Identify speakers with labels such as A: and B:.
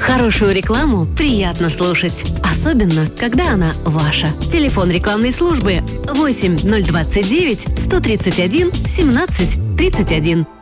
A: Хорошую рекламу приятно слушать, особенно, когда она ваша. Телефон рекламной службы 8 029 131 17 31.